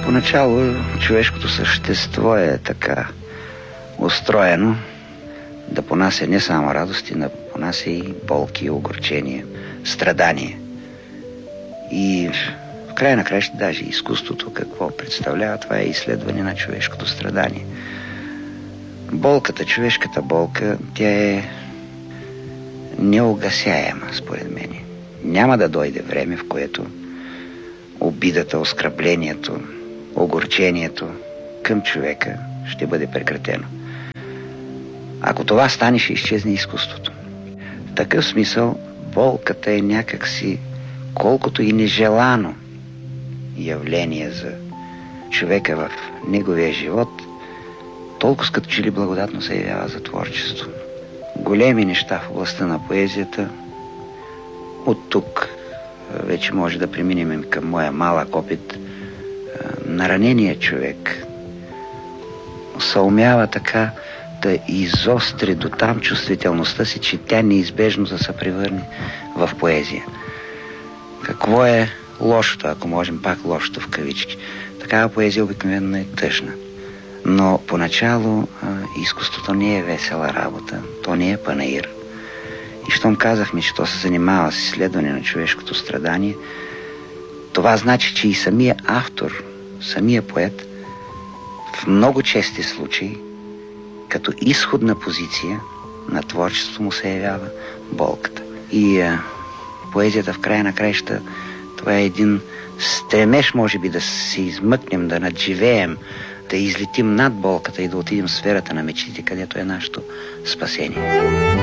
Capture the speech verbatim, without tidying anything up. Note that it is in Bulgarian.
Поначало човешкото същество е така устроено да понася не само радости, но да понася и болки, огорчения, страдания. И в края на краищата даже изкуството какво представлява, това е изследване на човешкото страдание. Болката, човешката болка, тя е неугасяема, според мен. Няма да дойде време, в което обидата, оскърблението, огорчението към човека ще бъде прекратено. Ако това стане, ще изчезне изкуството. В такъв смисъл болката е някакси, колкото и нежелано явление за човека в неговия живот, толкова като че ли благодатно се явява за творчество. Големи неща в областта на поезията. От тук вече може да преминем към моя малък опит. Нараненият човек съумява така да изостри до там чувствителността си, че тя неизбежно да се превърне в поезия. Какво е лошото, ако можем пак лошото в кавички? Такава поезия обикновено е тъжна. Но поначало а, изкуството не е весела работа, то не е панаир. И щом казахме, че то се занимава с изследване на човешкото страдание, това значи, че и самия автор, самия поет, в много чести случаи, като изходна позиция на творчеството му се явява болката. И а, поезията в края на краища, това е един стремеж, може би, да се измъкнем, да надживеем, да излетим над болката и да отидем в сферата на мечтите, където е нашето спасение.